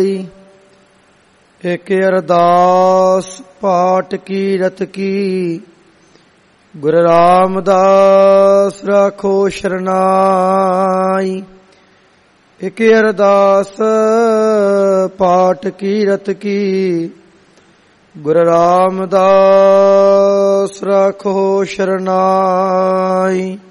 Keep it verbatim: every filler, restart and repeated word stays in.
ਸਹਾਈ। ਇਕ ਅਰਦਾਸ ਪਾਠ ਕੀਰਤ ਕੀ, ਗੁਰੂ ਰਾਮਦਾਸ ਰਾਖੋ ਸ਼ਰਨਾਈ। ਇਕ ਅਰਦਾਸ ਪਾਠ ਕੀਰਤ ਕੀ, ਗੁਰੂ ਰਾਮਦਾਸ ਰਾਖੋ ਸ਼ਰਨਾਈ।